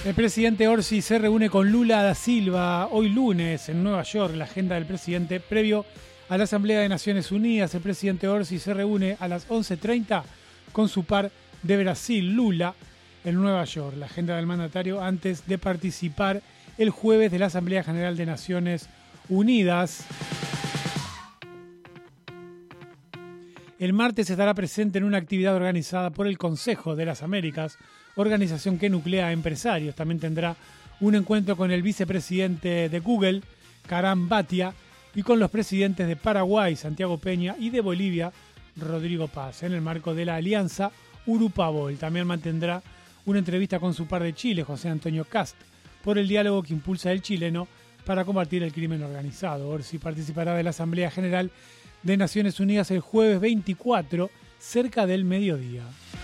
El presidente Orsi se reúne con Lula da Silva hoy lunes en Nueva York. La agenda del presidente previo a la Asamblea de Naciones Unidas. El presidente Orsi se reúne a las 11:30 con su par de Brasil, Lula, en Nueva York. La agenda del mandatario antes de participar el jueves de la Asamblea General de Naciones Unidas. El martes estará presente en una actividad organizada por el Consejo de las Américas, organización que nuclea a empresarios. También tendrá un encuentro con el vicepresidente de Google, Karam Bhatia, y con los presidentes de Paraguay, Santiago Peña, y de Bolivia, Rodrigo Paz, en el marco de la alianza Urupabol. También mantendrá una entrevista con su par de Chile, José Antonio Kast, por el diálogo que impulsa el chileno para combatir el crimen organizado. Orsi participará de la Asamblea General de Naciones Unidas el jueves 24, cerca del mediodía.